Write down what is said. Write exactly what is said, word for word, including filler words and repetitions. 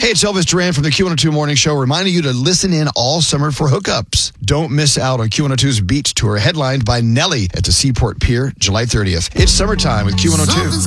Hey, it's Elvis Duran from the Q one oh two Morning Show, reminding you to listen in all summer for hookups. Don't miss out on Q one oh two's Beach Tour, headlined by Nelly at the Seaport Pier, July thirtieth. It's summertime with Q one oh two.